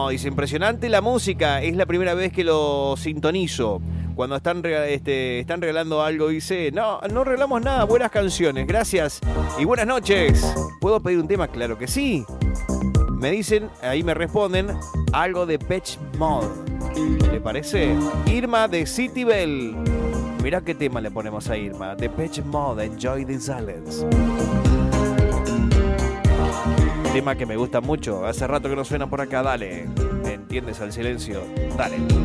No, es impresionante la música. Es la primera vez que lo sintonizo. Cuando están regalando algo, dice, no regalamos nada, buenas canciones, gracias y buenas noches. ¿Puedo pedir un tema? Claro que sí. Me dicen, ahí me responden, algo de Depeche Mode. ¿Le parece? Irma de City Bell. Mirá qué tema le ponemos a Irma. Depeche Mode, Enjoy the Silence. Tema que me gusta mucho. Hace rato que no suena por acá, dale. ¿Entiendes al silencio? Dale.